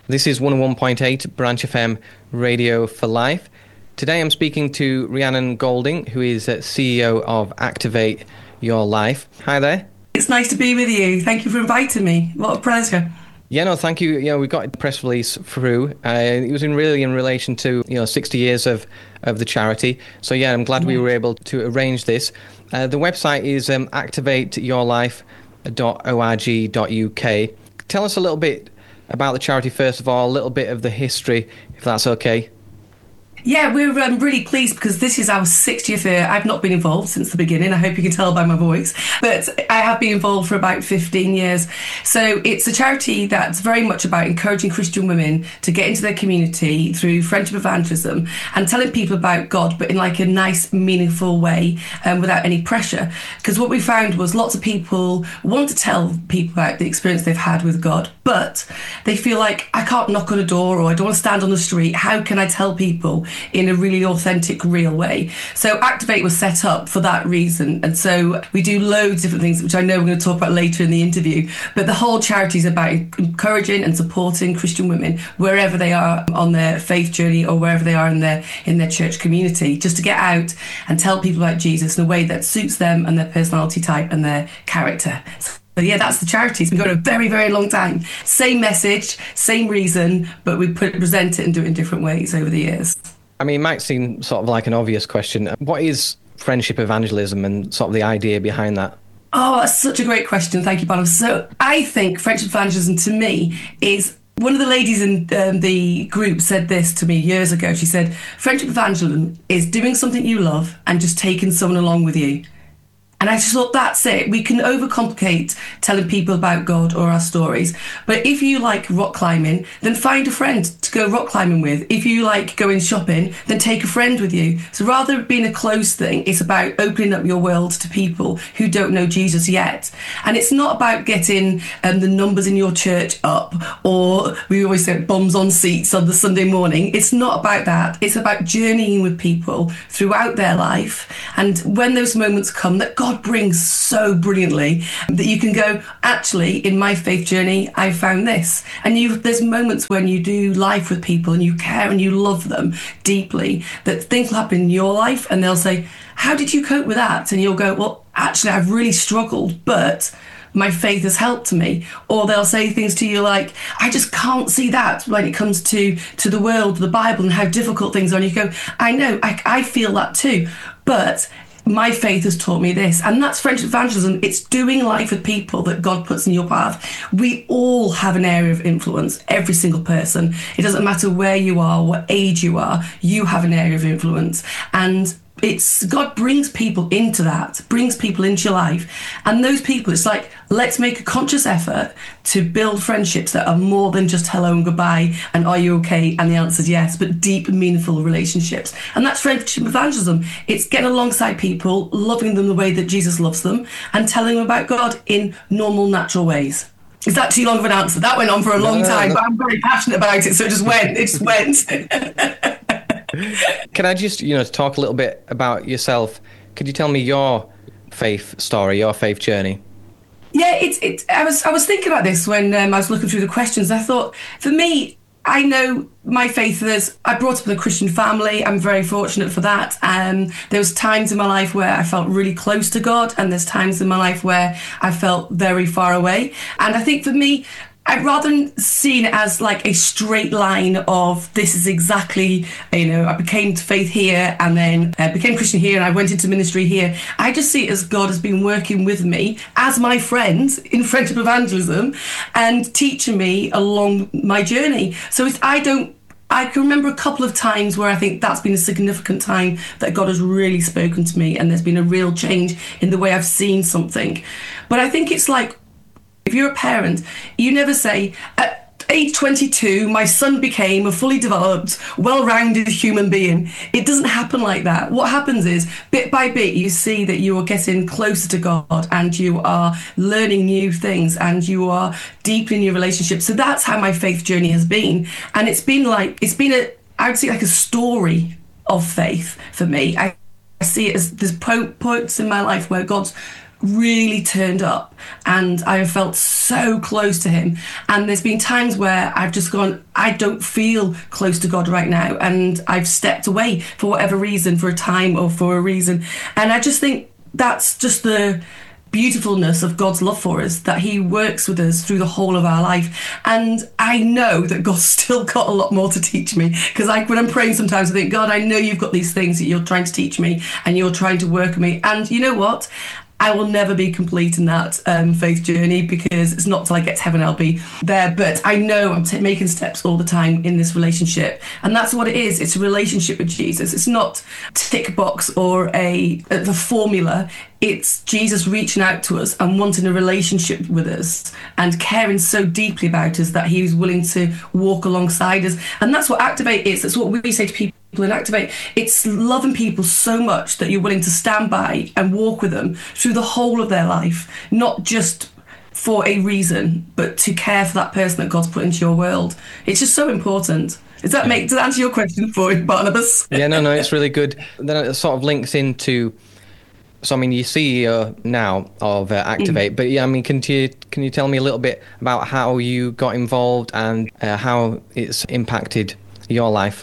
This is 101.8 Branch FM Radio for Life. Today I'm speaking to Rhiannon Golding, who is CEO of Activate Your Life. Hi there. It's nice to be with you. Thank you for inviting me. What a pleasure. Yeah, no, thank you. We got a press release through. It was in relation to 60 years of the charity. So yeah, I'm glad we were able to arrange this. The website is activateyourlife.org.uk. Tell us a little bit about the charity first of all, a little bit of the history, if that's okay. Yeah, we're really pleased because this is our 60th year. I've not been involved since the beginning. I hope you can tell by my voice. But I have been involved for about 15 years. So it's a charity that's very much about encouraging Christian women to get into their community through friendship evangelism and telling people about God, but in like a nice, meaningful way without any pressure. Because what we found was lots of people want to tell people about the experience they've had with God, but they feel like, I can't knock on a door or I don't want to stand on the street. How can I tell people in a really authentic, real way? So Activate was set up for that reason. And so we do loads of different things, which I know we're going to talk about later in the interview. But the whole charity is about encouraging and supporting Christian women wherever they are on their faith journey or wherever they are in their church community, just to get out and tell people about Jesus in a way that suits them and their personality type and their character. But yeah, that's the charity. It's been going a very, very long time. Same message, same reason, but we present it and do it in different ways over the years. I mean, it might seem sort of like an obvious question. What is friendship evangelism and sort of the idea behind that? Oh, that's such a great question. Thank you, Bonham. So I think friendship evangelism to me is, one of the ladies in the group said this to me years ago. She said, friendship evangelism is doing something you love and just taking someone along with you. And I just thought, that's it. We can overcomplicate telling people about God or our stories. But if you like rock climbing, then find a friend to go rock climbing with. If you like going shopping, then take a friend with you. So rather than being a closed thing, it's about opening up your world to people who don't know Jesus yet. And it's not about getting the numbers in your church up, or we always say bums on seats on the Sunday morning. It's not about that. It's about journeying with people throughout their life. And when those moments come that God brings so brilliantly, that you can go, actually, in my faith journey, I found this. And there's moments when you do life with people and you care and you love them deeply, that things will happen in your life and they'll say, how did you cope with that? And you'll go, well, actually, I've really struggled, but my faith has helped me. Or they'll say things to you like, I just can't see that when it comes to the world, the Bible, and how difficult things are. And you go, I know, I feel that too. But my faith has taught me this. And that's friendship evangelism. It's doing life with people that God puts in your path. We all have an area of influence, every single person. It doesn't matter where you are, what age you are, you have an area of influence. And God brings people into that, brings people into your life. And those people, it's like, let's make a conscious effort to build friendships that are more than just hello and goodbye and are you okay? And the answer is yes, but deep, meaningful relationships. And that's friendship evangelism. It's getting alongside people, loving them the way that Jesus loves them, and telling them about God in normal, natural ways. Is that too long of an answer? That went on for a long time, but I'm very passionate about it, so it just went. Can I just, talk a little bit about yourself? Could you tell me your faith story, your faith journey? Yeah, I was thinking about this when I was looking through the questions. I thought, for me, I know my faith is, I brought up in a Christian family. I'm very fortunate for that. There was times in my life where I felt really close to God, and there's times in my life where I felt very far away. And I think for me, I'd rather than seen it as like a straight line of this is exactly, I became to faith here and then I became Christian here and I went into ministry here. I just see it as God has been working with me as my friend in friendship evangelism and teaching me along my journey. So I can remember a couple of times where I think that's been a significant time that God has really spoken to me and there's been a real change in the way I've seen something. But I think it's like, if you're a parent, you never say, at age 22, my son became a fully developed, well-rounded human being. It doesn't happen like that. What happens is, bit by bit, you see that you are getting closer to God and you are learning new things and you are deepening your relationship. So that's how my faith journey has been. And I would say like a story of faith for me. I see it as there's points in my life where God's really turned up, and I have felt so close to him. And there's been times where I've just gone, I don't feel close to God right now, and I've stepped away for whatever reason, for a time or for a reason. And I just think that's just the beautifulness of God's love for us, that he works with us through the whole of our life. And I know that God's still got a lot more to teach me, because when I'm praying sometimes I think, God, I know you've got these things that you're trying to teach me and you're trying to work with me. And you know what? I will never be complete in that faith journey, because it's not till I get to heaven I'll be there. But I know I'm making steps all the time in this relationship. And that's what it is. It's a relationship with Jesus. It's not tick box or the formula. It's Jesus reaching out to us and wanting a relationship with us and caring so deeply about us that he was willing to walk alongside us. And that's what Activate is. That's what we say to people in Activate. It's loving people so much that you're willing to stand by and walk with them through the whole of their life, not just for a reason, but to care for that person that God's put into your world. It's just so important. Does that answer your question for you, Barnabas? Yeah, no, it's really good. Then it sort of links into, so I mean, you're CEO now of Activate, but yeah, I mean, can you tell me a little bit about how you got involved and how it's impacted your life?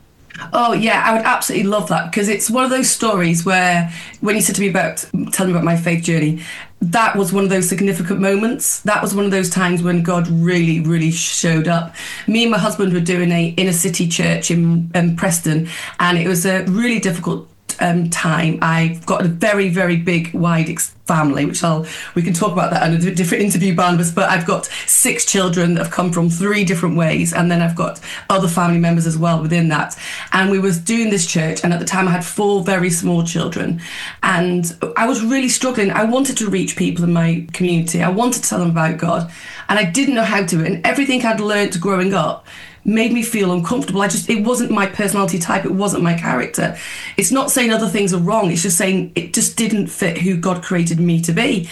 Oh yeah, I would absolutely love that, because it's one of those stories where when you said to me telling me about my faith journey, that was one of those significant moments. That was one of those times when God really, really showed up. Me and my husband were doing a inner city church in Preston, and it was a really difficult time. I've got a very, very big, wide family, which we can talk about that in a different interview, Barnabas, but I've got 6 children that have come from 3 different ways, and then I've got other family members as well within that. And we was doing this church, and at the time I had 4 very small children, and I was really struggling. I wanted to reach people in my community. I wanted to tell them about God, and I didn't know how to, and everything I'd learned growing up made me feel uncomfortable. It wasn't my personality type. It wasn't my character. It's not saying other things are wrong. It's just saying it just didn't fit who God created me to be.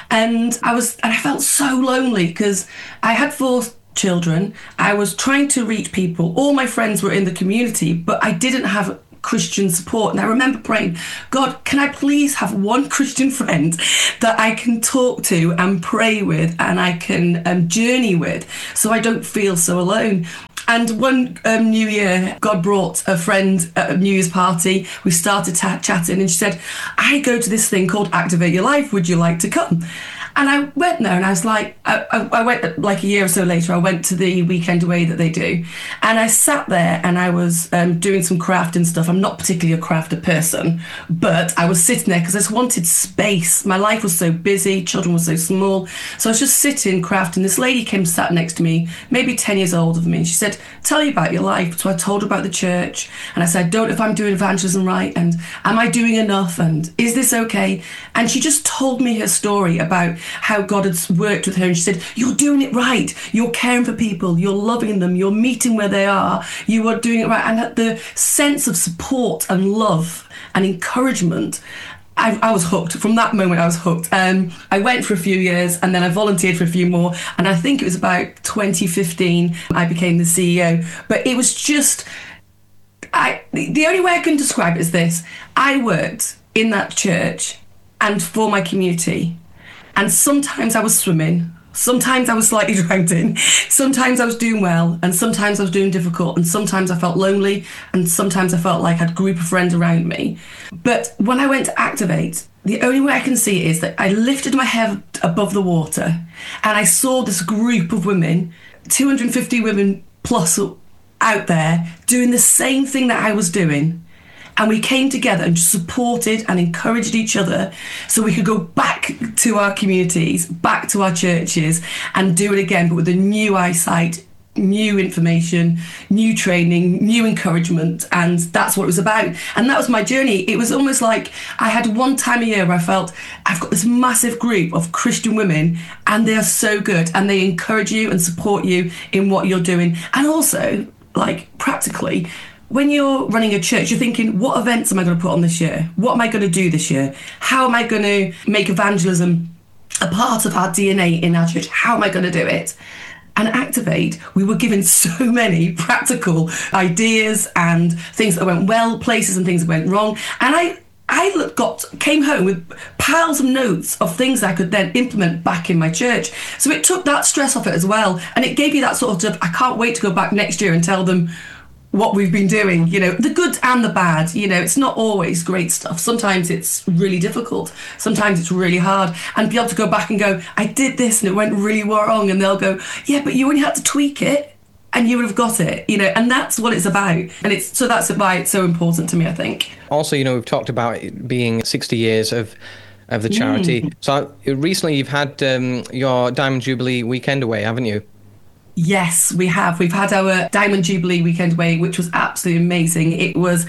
And I felt so lonely, because I had 4 children. I was trying to reach people. All my friends were in the community, but I didn't have Christian support. And I remember praying, God, can I please have one Christian friend that I can talk to and pray with, and I can journey with, so I don't feel so alone. And one New Year, God brought a friend at a New Year's party. We started chatting, and she said, I go to this thing called Activate Your Life. Would you like to come? And I went there, and I was like, I went like a year or so later, I went to the weekend away that they do. And I sat there and I was doing some crafting stuff. I'm not particularly a crafter person, but I was sitting there because I just wanted space. My life was so busy, children were so small. So I was just sitting crafting. This lady came, sat next to me, maybe 10 years older than me. And she said, tell me about your life. So I told her about the church. And I said, I don't know if I'm doing evangelism right. And am I doing enough? And is this okay? And she just told me her story about how God had worked with her, and she said, you're doing it right, you're caring for people, you're loving them, you're meeting where they are, you are doing it right. And the sense of support and love and encouragement, I was hooked. From that moment I was hooked. I went for a few years, and then I volunteered for a few more, and I think it was about 2015 I became the CEO. But it was just, the only way I can describe it is this: I worked in that church and for my community. And sometimes I was swimming, sometimes I was slightly drowning, sometimes I was doing well, and sometimes I was doing difficult, and sometimes I felt lonely, and sometimes I felt like I had a group of friends around me. But when I went to Activate, the only way I can see it is that I lifted my head above the water, and I saw this group of women, 250 women plus out there, doing the same thing that I was doing. And we came together and supported and encouraged each other so we could go back to our communities, back to our churches, and do it again, but with a new eyesight, new information, new training, new encouragement. And that's what it was about. And that was my journey. It was almost like I had one time a year where I felt I've got this massive group of Christian women, and they are so good, and they encourage you and support you in what you're doing. And also, like, practically, when you're running a church, you're thinking, what events am I going to put on this year? What am I going to do this year? How am I going to make evangelism a part of our DNA in our church? How am I going to do it? And Activate, we were given so many practical ideas and things that went well, places and things that went wrong. And came home with piles of notes of things I could then implement back in my church. So it took that stress off it as well. And it gave you that sort of, I can't wait to go back next year and tell them what we've been doing, the good and the bad. It's not always great stuff. Sometimes it's really difficult. Sometimes it's really hard. And be able to go back and go, I did this and it went really wrong. And they'll go, yeah, but you only had to tweak it and you would have got it, and that's what it's about. And that's why it's so important to me, I think. Also, we've talked about it being 60 years of the charity. So recently you've had your Diamond Jubilee weekend away, haven't you? Yes, we have. We've had our Diamond Jubilee weekend away, which was absolutely amazing. It was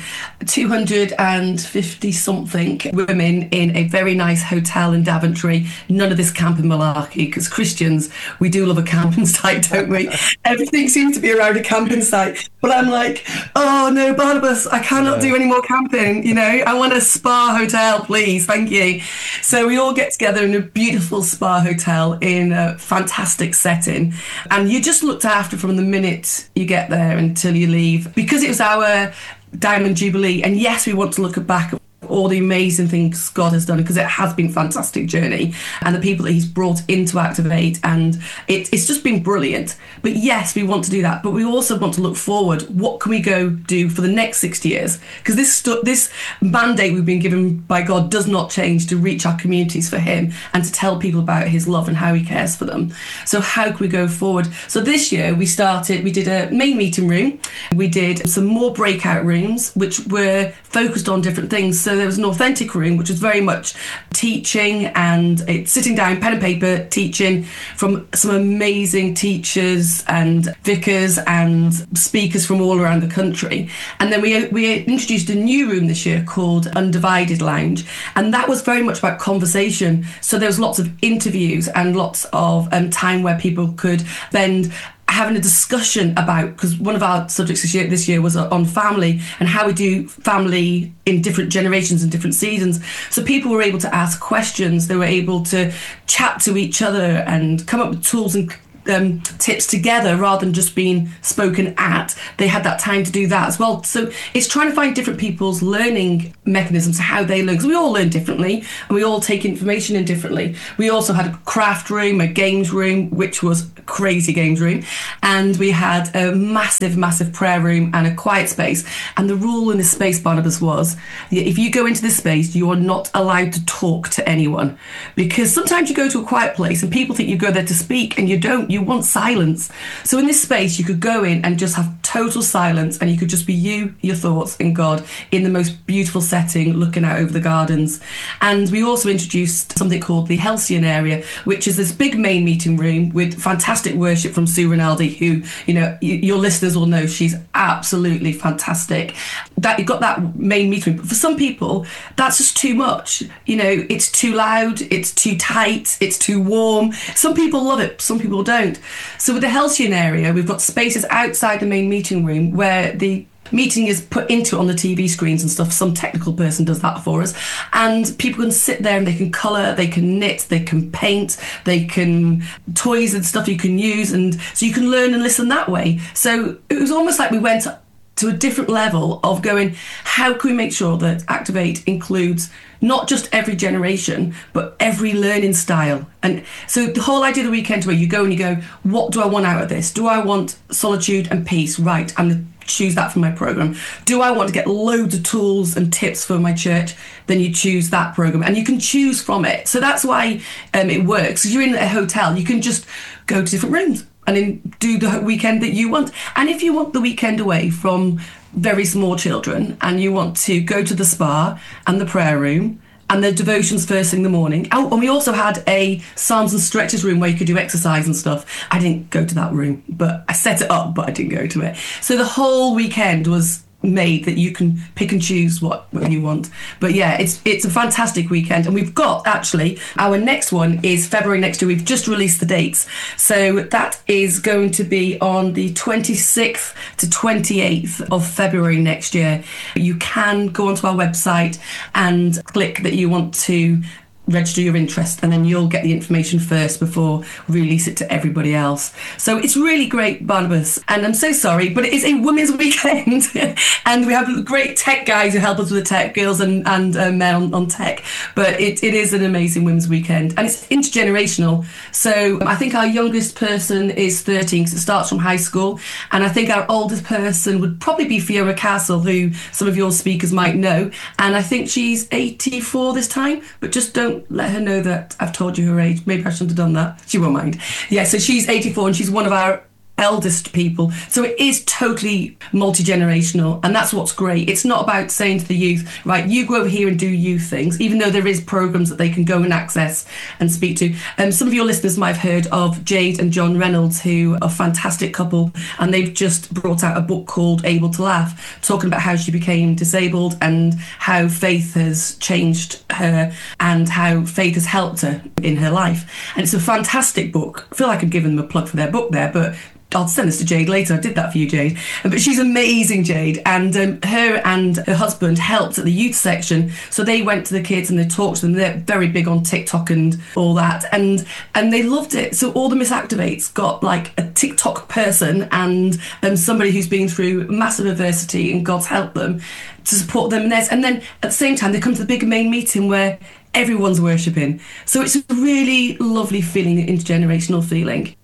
250 something women in a very nice hotel in Daventry. None of this camping malarkey, because Christians, we do love a camping site, don't we? Everything seems to be around a camping site. But I'm like, oh no, Barnabas, I cannot do any more camping. I want a spa hotel, please. Thank you. So we all get together in a beautiful spa hotel in a fantastic setting. And you just looked after from the minute you get there until you leave, because it was our Diamond Jubilee. And yes, we want to look back at all the amazing things God has done, because it has been a fantastic journey, and the people that he's brought into Activate, and it's just been brilliant. But yes, we want to do that, but we also want to look forward. What can we go do for the next 60 years? Because this mandate we've been given by God does not change, to reach our communities for him and to tell people about his love and how he cares for them. So how can we go forward? So this year we did a main meeting room, we did some more breakout rooms which were focused on different things. So there was an authentic room, which was very much teaching, and it's sitting down, pen and paper, teaching from some amazing teachers and vicars and speakers from all around the country. And then we introduced a new room this year called Undivided Lounge, and that was very much about conversation. So there was lots of interviews and lots of time where people could spend having a discussion about, because one of our subjects this year was on family and how we do family in different generations and different seasons. So people were able to ask questions, they were able to chat to each other and come up with tools and tips together rather than just being spoken at. They had that time to do that as well. So it's trying to find different people's learning mechanisms, how they learn, because we all learn differently and we all take information in differently. We also had a craft room, a games room, which was a crazy games room, and we had a massive prayer room and a quiet space. And the rule in this space, Barnabas, was if you go into this space, you are not allowed to talk to anyone, because sometimes you go to a quiet place and people think you go there to speak, and you don't. You want silence. So in this space, you could go in and just have total silence, and you could just be you, your thoughts, and God in the most beautiful setting, looking out over the gardens. And we also introduced something called the Halcyon area, which is this big main meeting room with fantastic worship from Sue Rinaldi, who, your listeners will know she's absolutely fantastic. That you've got that main meeting room. But for some people, that's just too much. It's too loud, it's too tight, it's too warm. Some people love it, some people don't. So with the Halcyon area, we've got spaces outside the main meeting room where the meeting is put into on the TV screens and stuff. Some technical person does that for us, and people can sit there and they can colour, they can knit, they can paint, they can toys and stuff you can use, and so you can learn and listen that way. So it was almost like we went to a different level of going, how can we make sure that Activate includes not just every generation, but every learning style? And so the whole idea of the weekend, where you go and you go, what do I want out of this? Do I want solitude and peace? Right, I'm going to choose that for my program. Do I want to get loads of tools and tips for my church? Then you choose that program, and you can choose from it. So that's why it works. If you're in a hotel, you can just go to different rooms and then do the weekend that you want. And if you want the weekend away from very small children and you want to go to the spa and the prayer room and the devotions first thing in the morning. Oh, and we also had a Psalms and Stretches room where you could do exercise and stuff. I didn't go to that room, but I set it up, but I didn't go to it. So the whole weekend was made that you can pick and choose what you want. But yeah, it's a fantastic weekend, and we've got, actually, our next one is February next year. We've just released the dates, so that is going to be on the 26th to 28th of February next year. You can go onto our website and click that you want to register your interest, and then you'll get the information first before we release it to everybody else. So it's really great, Barnabas, and I'm so sorry, but it is a women's weekend and we have great tech guys who help us with the tech, girls and men on tech, but it is an amazing women's weekend, and it's intergenerational. So I think our youngest person is 13 because it starts from high school, and I think our oldest person would probably be Fiona Castle, who some of your speakers might know, and I think she's 84 this time, but just don't let her know that I've told you her age. Maybe I shouldn't have done that. She won't mind. Yeah, so she's 84 and she's one of our eldest people. So it is totally multi-generational, and that's what's great. It's not about saying to the youth, right, you go over here and do you things, even though there is programs that they can go and access and speak to. Some of your listeners might have heard of Jade and John Reynolds, who are a fantastic couple, and they've just brought out a book called Able to Laugh, talking about how she became disabled and how faith has changed her and how faith has helped her in her life. And it's a fantastic book. I feel like I'm giving them a plug for their book there, but I'll send this to Jade later. I did that for you, Jade. But she's amazing, Jade. And her and her husband helped at the youth section. So they went to the kids and they talked to them. They're very big on TikTok and all that. And they loved it. So all the Miss Activates got like a TikTok person and somebody who's been through massive adversity and God's helped them to support them in theirs. And then at the same time, they come to the big main meeting where everyone's worshipping. So it's a really lovely feeling, intergenerational feeling.